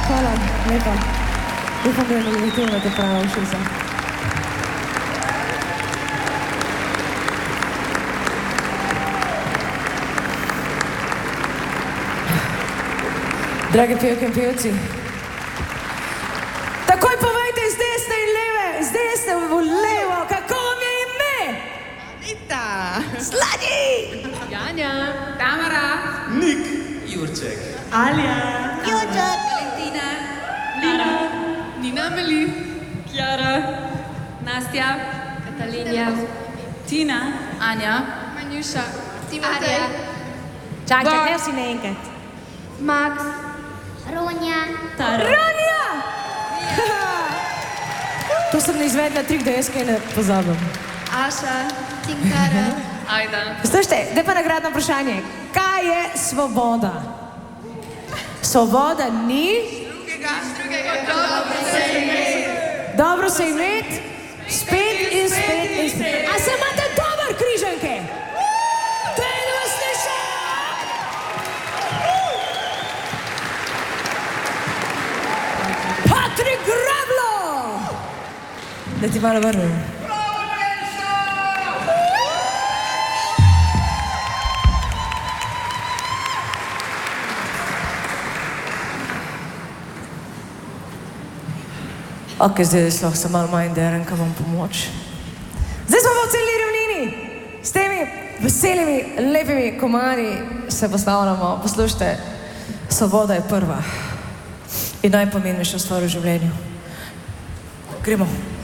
Hvala, lepa. Upam, da imate prava ušesa. Drage pevke in pevci, takoj povejte z desne in leve, z desne v levo, kako vam je ime? Anita, Sladi! Janja, Tamara, Nik, Jurček, Alja, Jurček, Valentina, Lina, Nina Meli, Kjara, Nastja, Katalina, Tina, Anja, Manjuša, Timotej, Čakaj, ne vsi naenkrat. Max, Ronja, Tara, Ronja! To sem izvedla trik, da jaz kaj ne pozabim. Aša, Tinkara, Ajda. Slušajte, zdaj pa nagradno vprašanje. Kaj je svoboda? Svoboda ni? Dobro se imeti, spet in spet in spet. A se imate dober, križanke? Daj, da vas slišam! Patrik Grablo! Da ti malo vrnem. Ok, zdaj lahko se malo manj deren, ka vam pomoč. Zdaj smo pa v celi ravnini. S temi veselimi, lepimi komadi se postavljamo. Poslušajte, svoboda je prva in najpomembnejša stvar v življenju. Gremo.